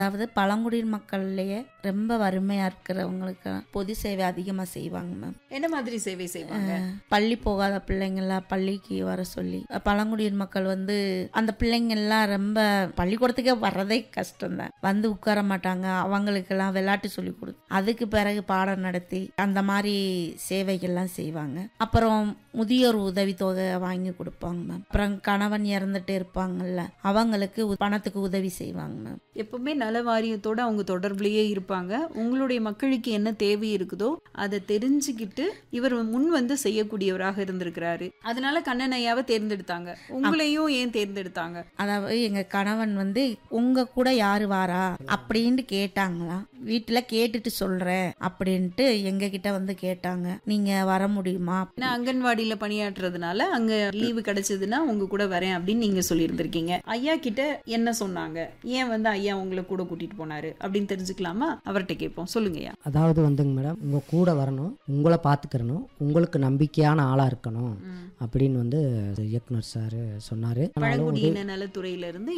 அதாவது பழங்குடியின மக்கள்லயே ரொம்ப வறுமையா இருக்கிறவங்களுக்கு பொது சேவை அதிகமா செய்வாங்க மேம். என்ன மாதிரி சேவை செய்வாங்க? பள்ளி போகாத பிள்ளைங்களாம் பள்ளிக்கு வர சொல்லி, பழங்குடியின மக்கள் அந்த பிள்ளைங்க எல்லாம் ரொம்ப பள்ளிக்கூடத்துக்கே வர்றதே கஷ்டம் தான், வந்து உட்கார மாட்டாங்க. அவங்களுக்கு எல்லாம் விளையாட்டு சொல்லி கொடுத்து அதுக்கு பிறகு பாடம் நடத்தி அந்த மாதிரி சேவைகள்லாம் செய்வாங்க. அப்புறம் முதியோர் உதவித்தொகை வாங்கி கொடுப்பாங்க மேம். அப்புறம் கணவன் இறந்துட்டு இருப்பாங்கல்ல, அவங்களுக்கு பணத்துக்கு உதவி செய்வாங்க மேம். எப்பவுமே நல வாரியத்தோட அவங்க தொடர்புலயே இருப்பாங்க. உங்களுடைய மக்களுக்கு என்ன தேவை இருக்குதோ அதை தெரிஞ்சுக்கிட்டு இவர் முன் வந்து செய்யக்கூடியவராக இருந்திருக்கிறாரு. அதனால கண்ணன் ஐயாவை தேர்ந்தெடுத்தாங்க. உங்களையும் ஏன் தேர்ந்தெடுத்தாங்க? அதாவது எங்க கணவன் உங்க கூட யாரு வாரா அப்படின்னு கேட்டாங்களாம். வீட்டுல கேட்டுட்டு சொல்றேன் அப்படின்ட்டு எங்க கிட்ட கேட்டாங்க, நீங்க வர முடியுமா? நான் அங்கன்வாடியில பணியாற்றுறதுனால அங்க லீவு கிடைச்சதுன்னா உங்க கூட வரேன் அப்படின்னு நீங்க சொல்லியிருந்திருக்கீங்க. ஐயா கிட்ட என்ன சொன்னாங்க? ஏன் ஐயா உங்களை கூட கூட்டிட்டு போனாரு அப்படின்னு தெரிஞ்சுக்கலாமா? அவர்கிட்ட கேட்போம். சொல்லுங்கய்யா. அதாவது மேடம், உங்க கூட வரணும், உங்களை பாத்துக்கிறணும், உங்களுக்கு நம்பிக்கையான ஆளா இருக்கணும் அப்படின்னு இயக்குனர் சார் சொன்னாரு. பழங்குடியின நலத்துறையில இருந்து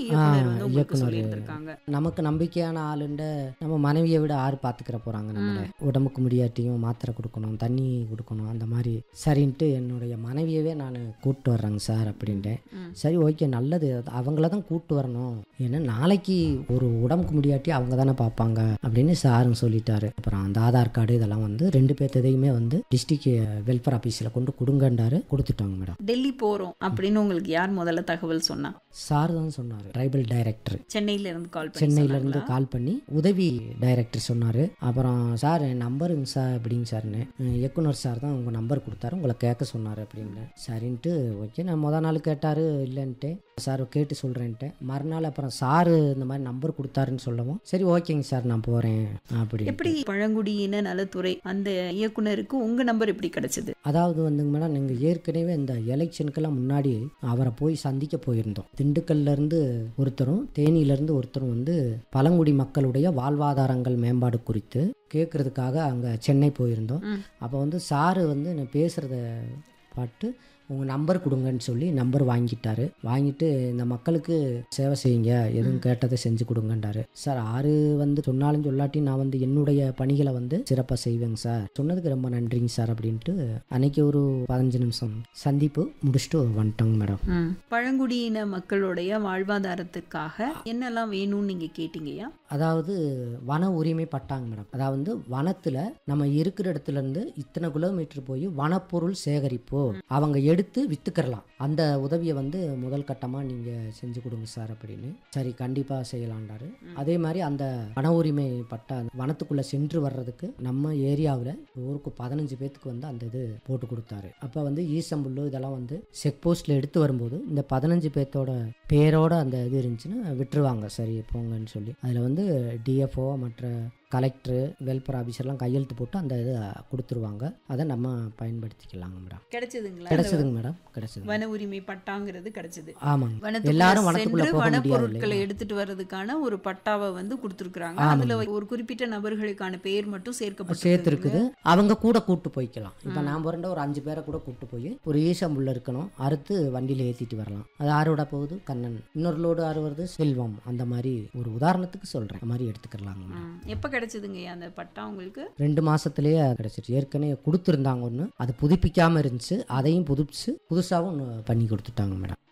இயக்குனர் நமக்கு நம்பிக்கையான ஆளுண்ட நம்ம மனைவியை விட யாரு பாத்துக்கிற போறாங்க? நம்மள உடம்புக்கு முடியாட்டியும் மாத்திரை கொடுக்கணும், தண்ணி கொடுக்கணும், அந்த மாதிரி. சரின்ட்டு என்னுடைய மனைவியவே நான் கூப்பிட்டு வர்றேங்க சார் அப்படின்ட்டு. சரி, ஓகே, நல்லது, அவங்கள தான் கூப்பிட்டு வரணும், ஏன்னா நாளைக்கு ஒரு உடம்புக்கு முடியாட்டி அவங்க தானே பார்ப்பாங்க அப்படின்னு சாருன்னு சொல்லிட்டாரு. அப்புறம் அந்த ஆதார் கார்டு இதெல்லாம் 2 பேர்த்தையுமே டிஸ்ட்ரிக்ட் வெல்ஃபேர் ஆபீஸ்ல கொண்டு கொடுங்கண்டாரு. கொடுத்துட்டாங்க மேடம். டெல்லி போறோம் அப்படின்னு உங்களுக்கு யார் முதல்ல தகவல் சொன்னா? சார் தான் சொன்னாரு. ட்ரைபல் டைரக்டர் சென்னையில இருந்து கால் பண்ணி உதவி டைரக்டர் சொன்னாரு. அப்புறம் சார் என் நம்பருங்க சார் அப்படிங்க சார்னு, இயக்குனர் சார் தான் உங்க நம்பர் கொடுத்தாரு, உங்களை கேட்க சொன்னாரு அப்படின்னு. சரின்ட்டு ஓகே, நான் முதல் நாள் கேட்டாரு இல்லைன்ட்டு, சார் கேட்டு சொல்றேன்ட்டு. மறுநாள் அப்புறம் சாரு இந்த மாதிரி நம்பர் கொடுத்தாருன்னு சொல்லவும், சரி ஓகேங்க சார் நான் போறேன் அப்படி. எப்படி பழங்குடியின நலத்துறை அந்த இயக்குனருக்கு உங்க நம்பர் எப்படி கிடைச்சது? அதாவது மேடம், நீங்க ஏற்கனவே இந்த எலெக்ஷனுக்கெல்லாம் முன்னாடி அவரை போய் சந்திக்க போயிருந்தோம். திண்டுக்கல்ல இருந்து ஒருத்தரும் தேனியில இருந்து ஒருத்தரும் பழங்குடி மக்களுடைய வாழ்வாதாரங்கள் மேம்பாடு குறித்து கேட்கறதுக்காக அங்க சென்னை போயிருந்தோம். அப்போ சாரு நான் பேசுறத பாட்டு உங்கள் நம்பர் கொடுங்கன்னு சொல்லி நம்பர் வாங்கிட்டாரு. வாங்கிட்டு இந்த மக்களுக்கு சேவை செய்யுங்க, எதுவும் கேட்டதை செஞ்சு கொடுங்கன்றாரு. சார் ஆறு சொன்னாலும் சொல்லாட்டி நான் என்னுடைய பணிகளை சிறப்பாக செய்வேங்க சார், சொன்னதுக்கு ரொம்ப நன்றிங்க சார் அப்படின்ட்டு அன்னைக்கு ஒரு 15 நிமிஷம் சந்திப்பு முடிச்சுட்டு வந்துட்டோங்க மேடம். பழங்குடியின மக்களுடைய வாழ்வாதாரத்துக்காக என்னெல்லாம் வேணும்னு நீங்க கேட்டீங்கயா? அதாவது வன உரிமை பட்டாங்க மேடம். அதாவது வனத்துல நம்ம இருக்கிற இடத்துல இருந்து இத்தனை கிலோமீட்டர் போய் வனப்பொருள் சேகரிப்போ அவங்க எடுத்து வித்துக்கலாம், அந்த உதவியை முதல் கட்டமா நீங்க செஞ்சு கொடுங்க சார் அப்படின்னு. சரி கண்டிப்பா செய்யலான்டாரு. அதே மாதிரி அந்த வன உரிமை பட்டா வனத்துக்குள்ள சென்று வர்றதுக்கு நம்ம ஏரியாவில் ஊருக்கு 15 பேத்துக்கு அந்த இது போட்டு கொடுத்தாரு. அப்ப ஈசம்புல்லு இதெல்லாம் செக் போஸ்ட்ல எடுத்து வரும்போது இந்த 15 பேர்த்தோட பேரோட அந்த இது இருந்துச்சுன்னா விட்டுருவாங்க, சரி போங்கன்னு சொல்லி. அதுல டிஎஃப்ஓ மற்ற கலெக்டர் வெல்ஃபேர் ஆபீசர்லாம் கையெழுத்து போட்டு அந்த இதை கொடுத்துருவாங்க. அதை நம்ம பயன்படுத்திக்கலாங்க மேடம். கிடைச்சதுங்க மேடம். கிடைச்சது. வன உரிமை பட்டாங்கிறது கிடைச்சது. ஆமாங்க. எல்லாரும் வனத்துக்குள்ள போக முடியாது. பொருட்களை எடுத்துட்டு வர்றதுக்கான ஒரு பட்டாவை கொடுத்துருக்காங்க. அதுல ஒரு குறிப்பிட்ட நபர்களுக்கான பெயர் மட்டும் சேர்த்துருக்குது. அவங்க கூட கூட்டு போய்க்கலாம். இப்ப நான் போறேன் ஒரு 5 பேரை கூட கூட்டு போய் ஒரு ஈசம்புள்ள இருக்கணும், அறுத்து வண்டியில ஏத்திட்டு வரலாம். அது ஆரோட போகுது கண்ணன், இன்னொரு லோடு ஆறு வருது செல்வம், அந்த மாதிரி ஒரு உதாரணத்துக்கு சொல்றேன். அந்த மாதிரி எடுத்துக்கலாங்க. எப்ப கிடைச்சதுங்க அந்த பட்டா உங்களுக்கு? 2 மாசத்திலேயே கிடைச்சிருச்சு. ஏற்கனவே கொடுத்துருந்தாங்க ஒன்று, அது புதுப்பிக்காம இருந்துச்சு, அதையும் புதுசாவும் பண்ணி கொடுத்துட்டாங்க மேடம்.